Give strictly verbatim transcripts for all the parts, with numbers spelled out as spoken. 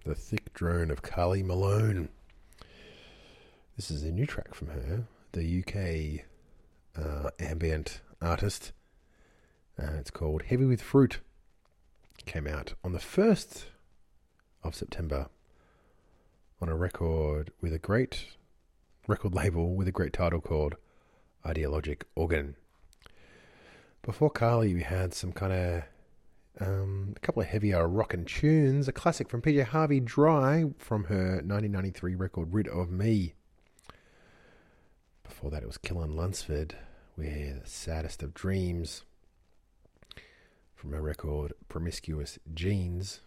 The Thick Drone of Carly Malone. This is a new track from her, the U K uh, ambient artist. Uh, it's called Heavy with Fruit. Came out on the first of September on a record with a great record label with a great title called Ideologic Organ. Before Carly, we had some kind of um, a couple of heavier rockin' tunes. A classic from P J Harvey, Dry, from her nineteen ninety-three record Rid of Me. Before that, it was Killen Lunsford with Saddest of Dreams from her record Promiscuous Genes.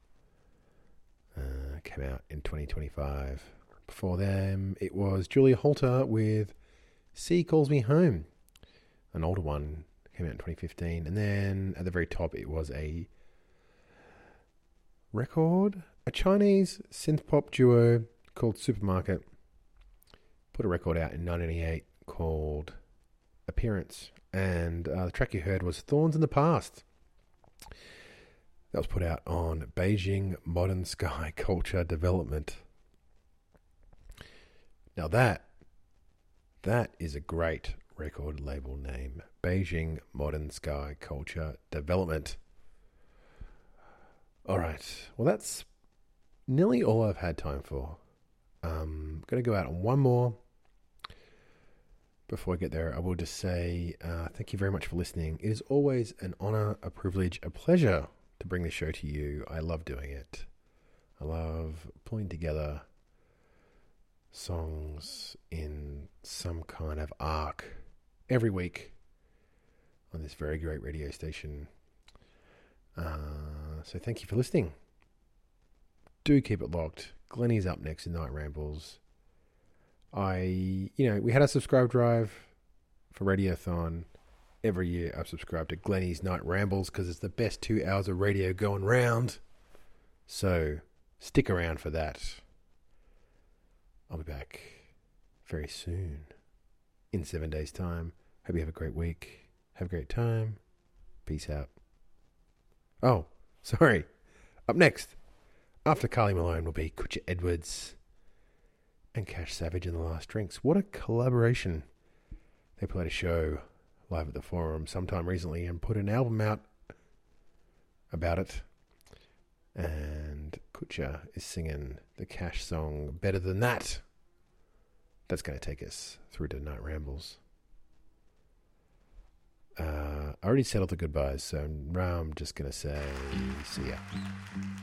Uh, came out in twenty twenty-five. Before them, it was Julia Holter with Sea Calls Me Home, an older one, came out in twenty fifteen. And then at the very top, it was a record, a Chinese synth pop duo called Supermarket. Put a record out in nineteen eighty-eight called Appearance. And uh, the track you heard was Thorns in the Past. That was put out on Beijing Modern Sky Culture Development. Now that, that is a great record label name. Beijing Modern Sky Culture Development. All right. Well, that's nearly all I've had time for. I'm going to go out on one more. Before I get there, I will just say uh, thank you very much for listening. It is always an honor, a privilege, a pleasure to bring the show to you. I love doing it. I love pulling together songs in some kind of arc every week on this very great radio station. Uh, so thank you for listening. Do keep it locked. Glennie's up next in Night Rambles. I, you know, we had a subscribe drive for Radiothon. Every year I've subscribed to Glennie's Night Rambles because it's the best two hours of radio going round. So stick around for that. I'll be back very soon, in seven days' time. Hope you have a great week. Have a great time. Peace out. Oh, sorry. Up next, after Carly Malone, will be Kutcha Edwards and Cash Savage in The Last Drinks. What a collaboration. They played a show live at the Forum sometime recently and put an album out about it. And Kutcha is singing the Cash song Better Than That. That's going to take us through to Night Rambles. Uh, I already said all the goodbyes, so now I'm just going to say see ya.